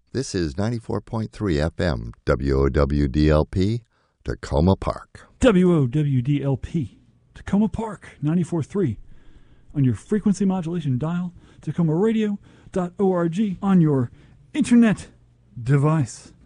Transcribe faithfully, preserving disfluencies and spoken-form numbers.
This is ninety-four point three F M, W O W D L P, Tacoma Park. W O W D L P, Tacoma Park, ninety-four point three. On your frequency modulation dial, Tacoma Radio dot org on your internet device.